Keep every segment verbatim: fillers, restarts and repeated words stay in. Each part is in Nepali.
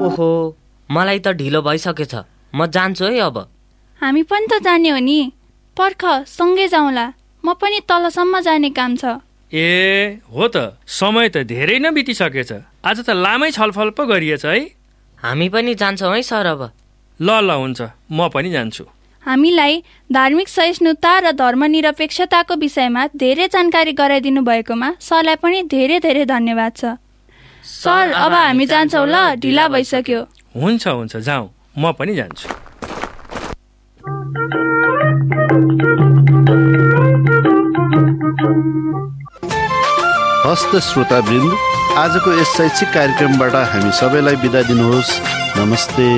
ओहो, मलाई त ढिलो भइसकेछ, म जान्छु है अब। हामी पनि त जाने हो नि, पर्ख सँगै जाउँला, म पनि तलसम्म जाने काम छ। ए हो त, समय त धेरै नै बितिसकेछ, आज त लामै छलफल पो गरिएछ है। हामी पनि जान्छौँ है सर अब। ल ल हुन्छ, म पनि जान्छु। हामीलाई धार्मिक सहिष्णुता र धर्मनिरपेक्षताको विषयमा धेरै जानकारी गराइदिनु भएकोमा सरलाई पनि धेरै धेरै धन्यवाद छ। सर अब हामी जान्छौँ ल, ढिला भइसक्यो। हुन्छ हुन्छ, जाउँ, म पनि जान्छु। हस्त श्रोतावृन्द, आजको यस शैक्षिक कार्यक्रमबाट हामी सबैलाई बिदा दिनुहोस्। नमस्ते।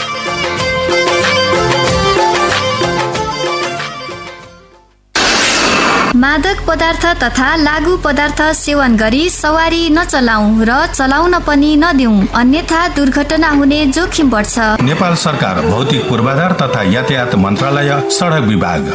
मादक पदार्थ तथा लागू पदार्थ सेवन गरी सवारी नचलाऊ र चलाउन पनि नदिऊ, अन्यथा दुर्घटना हुने जोखिम बढ्छ। नेपाल सरकार भौतिक पूर्वाधार तथा यातायात मन्त्रालय, सडक विभाग।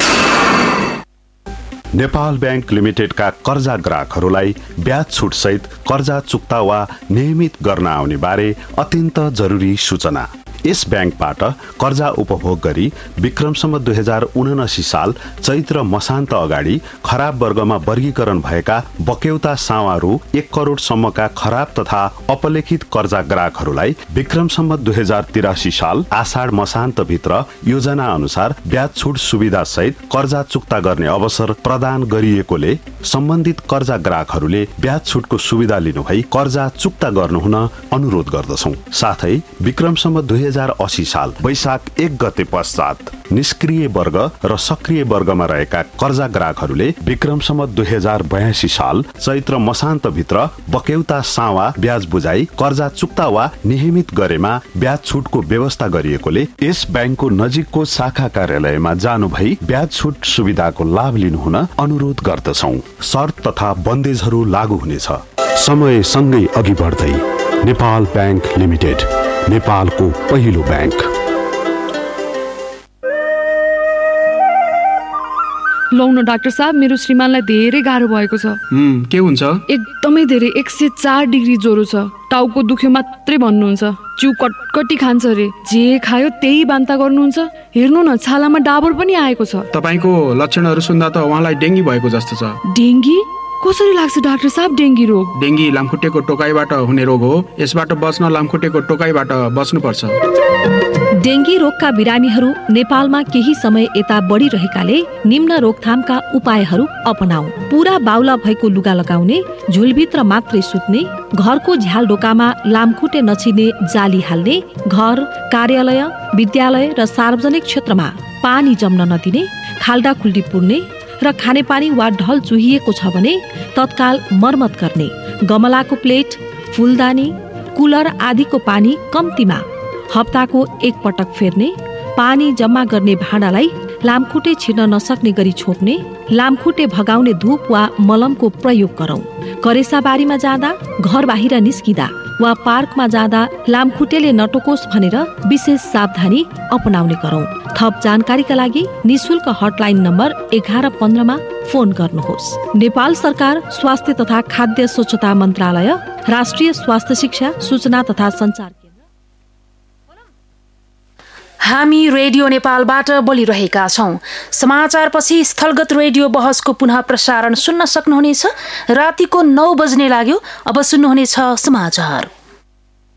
नेपाल ब्याङ्क लिमिटेडका कर्जा ग्राहकहरूलाई ब्याज छुट सहित कर्जा चुक्ता वा नियमित गर्न आउने बारे अत्यन्त जरुरी सूचना। यस ब्याङ्कबाट कर्जा उपभोग गरी विक्रमसम्म दुई हजार उनासी साल चैत्र मसान्त अगाडि खराब वर्गमा वर्गीकरण भएका बक्यौता सावा रु एक करोडसम्मका खराब तथा अपलेखित कर्जा ग्राहकहरूलाई विक्रमसम्म दुई हजार तिरासी साल आषाढ मसान्त भित्र योजना अनुसार ब्याज छुट सुविधा सहित कर्जा चुक्ता गर्ने अवसर प्रदान गरिएकोले सम्बन्धित कर्जा ग्राहकहरूले ब्याज छुटको सुविधा लिनुभई कर्जा चुक्ता गर्नुहुन अनुरोध गर्दछौं। साथै विक्रमसम्म दुई हजार अस्सी साल वैशाख एक गते पश्चात निष्क्रिय वर्ग र सक्रिय वर्गमा रहेका कर्जा ग्राहकहरूले विक्रमसम्म दुई हजार बयासी साल चैत्र मसान्त भित्र बक्यौता सावा ब्याज बुझाई कर्जा चुक्ता वा नियमित गरेमा ब्याज छुटको व्यवस्था गरिएकोले यस ब्याङ्कको नजिकको शाखा कार्यालयमा जानु भई ब्याज छुट सुविधाको लाभ लिनुहुन अनुरोध गर्दछौं। शर्त तथा बन्देजहरू लागू हुनेछ। समय सँगै अघि बढ्दै नेपाल ब्याङ्क लिमिटेड, नेपालको पहिलो ब्याङ्क। लौ न डाक्टर साहब, मेरो श्रीमानलाई धेरै गाह्रो भएको छ। हम्म के हुन्छ? एकदमै धेरै, एक सय चार डिग्री ज्वरो छ। टाउको दुख्यो मात्रै भन्नुहुन्छ। जिउ कटकटी खान्छ रे, जे खायो त्यही बान्ता गर्नुहुन्छ। हेर्नु न, छालामा डाबर पनि आएको छ। तपाईको लक्षणहरू सुन्दा त उहाँलाई डेङ्गी भएको जस्तो छ। डेङ्गी? कसरी लाग्छ डाक्टर साहब डेङ्गी रोग? डेङ्गी लामखुट्टेको टोकाइबाट हुने रोग हो। यसबाट बच्न लामखुट्टेको टोकाइबाट बच्नुपर्छ। डेङ्गी रोगका बिरामीहरू नेपालमा केही समय यता बढिरहेकाले निम्न रोकथामका उपायहरू अपनाऊ। पूरा बाउला भएको लुगा लगाउने, झुलभित्र मात्रै सुत्ने, घरको झ्यालडोकामा लामखुट्टे नछिने जाली हाल्ने, घर, कार्यालय, विद्यालय र सार्वजनिक क्षेत्रमा पानी जम्न नदिने, खाल्डा खुल्डी पुर्ने र खानेपानी वा ढल चुहिएको छ भने तत्काल मर्मत गर्ने, गमलाको प्लेट, फुलदानी, कुलर आदिको पानी कम्तीमा हप्ताको एक पटक फेर्ने, पानी जम्मा गर्ने भाँडालाई लामखुट्टे छिर्न नसक्ने गरी छोप्ने, लामखुट्टे भगाउने धूप वा मलमको प्रयोग गरौं। करेसाबारीमा जाँदा, घर बाहिर निस्किँदा वा पार्कमा जाँदा लामखुट्टेले नटोकोस् भनेर विशेष सावधानी अपनाउने गरौं। थप जानकारीका लागि निशुल्क हटलाइन नम्बर एघार पन्ध्रमा फोन गर्नुहोस्। नेपाल सरकार स्वास्थ्य तथा खाद्य स्वच्छता मन्त्रालय, राष्ट्रिय स्वास्थ्य शिक्षा, सूचना तथा सञ्चार केन्द्र। हामी रेडियो नेपालबाट बोलिरहेका छौं। समाचारपछि स्थलगत रेडियो बहसको पुनः प्रसारण सुन्न सक्नुहुनेछ। रातिको नौ बज्ने लाग्यो। अब सुन्नुहुनेछ समाचार।